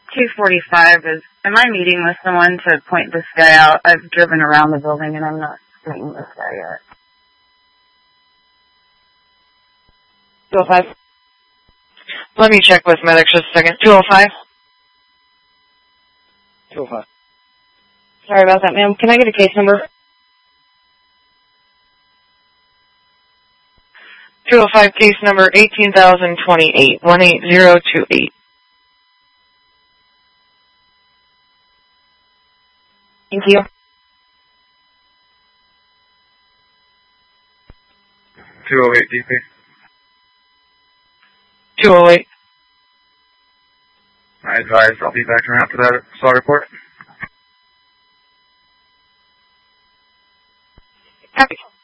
245 is, am I meeting with someone to point this guy out? I've driven around the building and I'm not seeing this guy yet. 205? Let me check with medics just a second. 205? 205. Sorry about that, ma'am. Can I get a case number? 205, case number 18,028, 18028. Thank you. 208 DP. 208. I advise I'll be back around for that assault report. Copy.